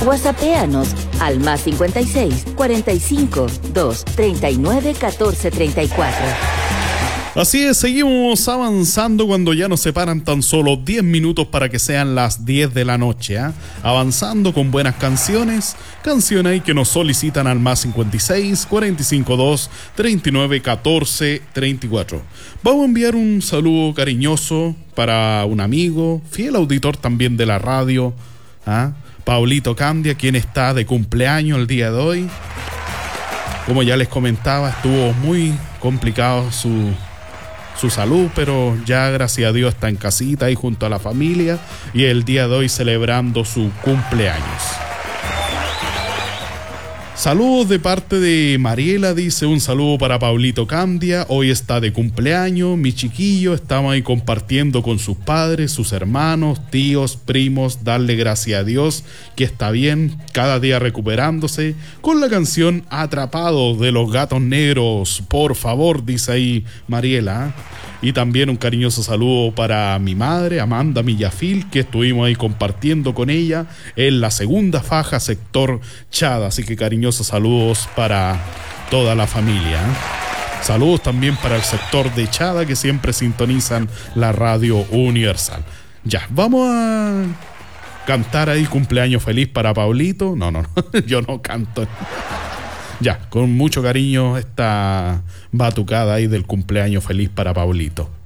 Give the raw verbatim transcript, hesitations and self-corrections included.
WhatsAppéanos al más cincuenta y seis, cuarenta y cinco, dos, treinta y nueve, catorce, treinta y cuatro. Así es, seguimos avanzando cuando ya nos separan tan solo diez minutos para que sean las diez de la noche, ¿eh? Avanzando con buenas canciones, canciones ahí que nos solicitan al más cincuenta y seis, cuarenta y cinco, dos, treinta y nueve, catorce, treinta y cuatro. Vamos a enviar un saludo cariñoso para un amigo, fiel auditor también de la radio, ¿eh? Paulito Candia, quien está de cumpleaños el día de hoy. Como ya les comentaba, estuvo muy complicado su... su salud, pero ya gracias a Dios está en casita y junto a la familia y el día de hoy celebrando su cumpleaños. Saludos de parte de Mariela, dice un saludo para Paulito Candia, hoy está de cumpleaños, mi chiquillo, estamos ahí compartiendo con sus padres, sus hermanos, tíos, primos, darle gracias a Dios que está bien, cada día recuperándose, con la canción Atrapado de los Gatos Negros, por favor, dice ahí Mariela. Y también un cariñoso saludo para mi madre, Amanda Millafil, que estuvimos ahí compartiendo con ella en la segunda faja, sector Chada. Así que cariñosos saludos para toda la familia. Saludos también para el sector de Chada, que siempre sintonizan la radio universal. Ya, vamos a cantar ahí cumpleaños feliz para Paulito. No, no, no, yo no canto. Ya, con mucho cariño esta batucada ahí del cumpleaños feliz para Paulito.